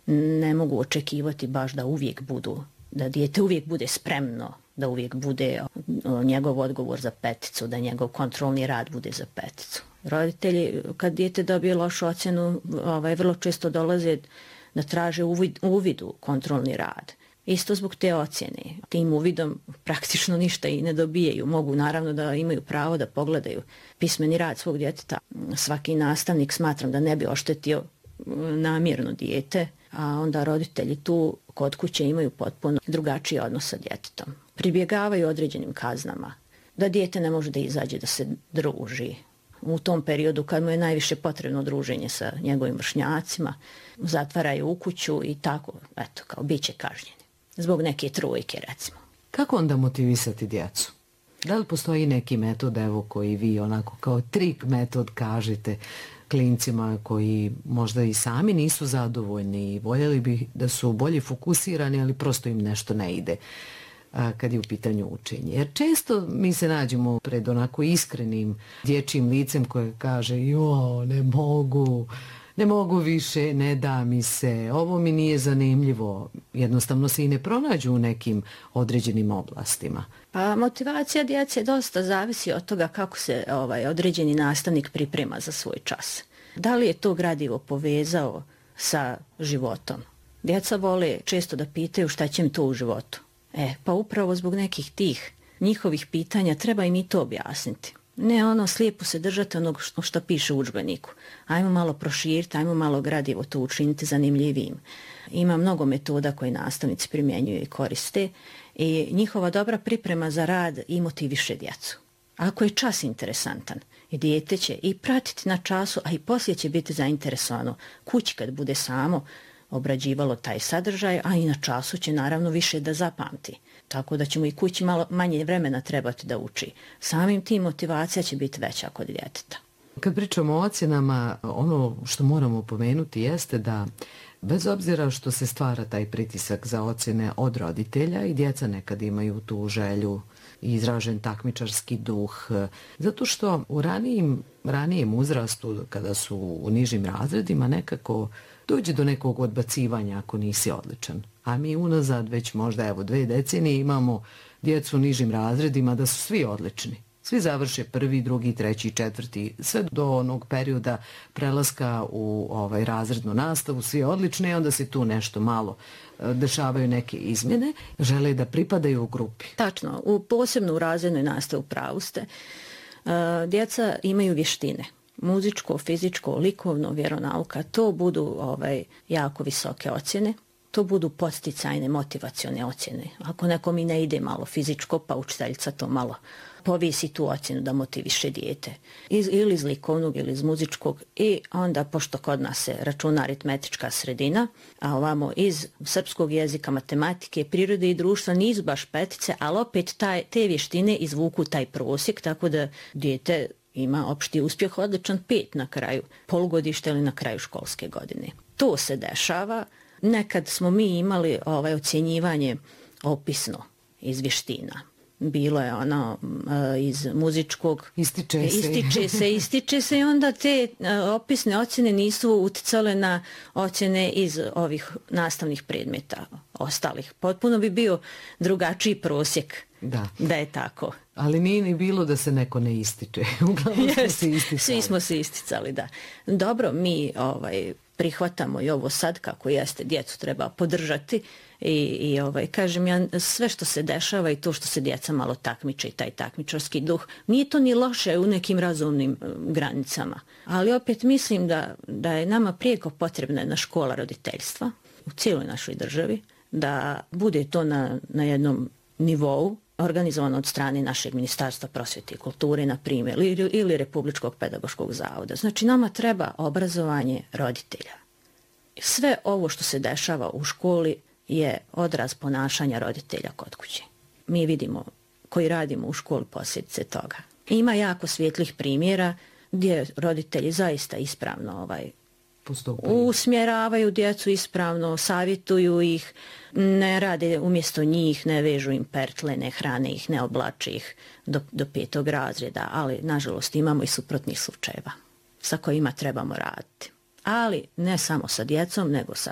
ne mogu očekivati baš da uvijek budu, da dijete uvijek bude spremno, da uvijek bude njegov odgovor za peticu, da njegov kontrolni rad bude za peticu. Roditelji, kad dijete dobije lošu ocjenu, vrlo često dolaze da traže uvid u kontrolni rad. Isto zbog te ocjene. Tim uvidom praktično ništa i ne dobijaju. Mogu naravno da imaju pravo da pogledaju pismeni rad svog djeteta. Svaki nastavnik smatram da ne bi oštetio namjerno dijete, a onda roditelji tu kod kuće imaju potpuno drugačiji odnos sa djetetom. Pribjegavaju određenim kaznama, da dijete ne može da izađe, da se druži. U tom periodu kad mu je najviše potrebno druženje sa njegovim vršnjacima, zatvaraju u kuću i tako, eto, kao bit će kažnjeni. Zbog neke trojke, recimo. Kako onda motivisati djecu? Da li postoji neki metod, evo, koji vi onako kao trik metod kažete klincima koji možda i sami nisu zadovoljni i voljeli bi da su bolje fokusirani, ali prosto im nešto ne ide kad je u pitanju učenje. Jer često mi se nađemo pred onako iskrenim dječjim licem koje kaže ne mogu više, ne da mi se, ovo mi nije zanimljivo. Jednostavno se i ne pronađu u nekim određenim oblastima. Pa motivacija djece dosta zavisi od toga kako se određeni nastavnik priprema za svoj čas. Da li je to gradivo povezao sa životom? Djeca vole često da pitaju šta će mi to u životu. Pa upravo zbog nekih tih njihovih pitanja treba im i to objasniti. Ne slijepo se držati onog što piše u udžbeniku. Ajmo malo proširiti, ajmo malo gradivo to učiniti zanimljivijim. Ima mnogo metoda koje nastavnici primjenjuju i koriste i njihova dobra priprema za rad i motiviše djecu. Ako je čas interesantan, i dijete će i pratiti na času, a i poslije će biti zainteresovano kući kad bude samo obrađivalo taj sadržaj, a i na času će naravno više da zapamti. Tako da će mu i kući malo manje vremena trebati da uči. Samim tim motivacija će biti veća kod djeteta. Kad pričamo o ocjenama, ono što moramo pomenuti jeste da bez obzira što se stvara taj pritisak za ocjene od roditelja i djeca nekad imaju tu želju i izražen takmičarski duh, zato što u ranijem uzrastu, kada su u nižim razredima, nekako dođe do nekog odbacivanja ako nisi odličan. A mi unazad već možda 2 decenije imamo djecu u nižim razredima da su svi odlični. Svi završe 1., 2., 3., 4., sve do onog perioda prelaska u razrednu nastavu, svi odlični i onda se tu nešto malo dešavaju neke izmjene, žele da pripadaju u grupi. Tačno, posebno u razrednoj nastavi, pravu ste, djeca imaju vještine. Muzičko, fizičko, likovno, vjeronauka, to budu jako visoke ocjene, to budu podsticajne, motivacione ocjene. Ako nekom i ne ide malo fizičko, pa učiteljica to malo povisi tu ocjenu da motiviše dijete. Ili iz likovnog ili iz muzičkog i onda, pošto kod nas se računa aritmetička sredina, a ovamo iz srpskog jezika, matematike, prirode i društva nisu baš petice, ali opet te vještine izvuku taj prosjek, tako da dijete ima opšti uspjeh odličan 5 na kraju polugodišta ili na kraju školske godine. To se dešava. Nekad smo mi imali ocjenjivanje opisno iz vještina. Bilo je iz muzičkog. Ističe se i onda te opisne ocjene nisu uticale na ocjene iz ovih nastavnih predmeta ostalih. Potpuno bi bio drugačiji prosjek da je tako. Ali nije ni bilo da se neko ne ističe. Uglavnom smo se isticali. Svi smo se isticali, da. Dobro, mi prihvatamo i ovo sad kako jeste, djecu treba podržati i kažem ja, sve što se dešava i to što se djeca malo takmiče i taj takmičarski duh, nije to ni loše u nekim razumnim granicama. Ali opet mislim da je nama prijeko potrebna jedna škola roditeljstva u cijeloj našoj državi, da bude to na jednom nivou organizovano od strane našeg Ministarstva prosvjete i kulture, na primjer, ili Republičkog pedagoškog zavoda. Znači, nama treba obrazovanje roditelja. Sve ovo što se dešava u školi je odraz ponašanja roditelja kod kuće. Mi vidimo koji radimo u školi posljedice toga. Ima jako svjetlih primjera gdje roditelji zaista ispravno usmjeravaju djecu ispravno, savjetuju ih, ne rade umjesto njih, ne vežu im pertle, ne hrane ih, ne oblače ih do 5. razreda, ali nažalost imamo i suprotnih slučajeva sa kojima trebamo raditi. Ali ne samo sa djecom, nego sa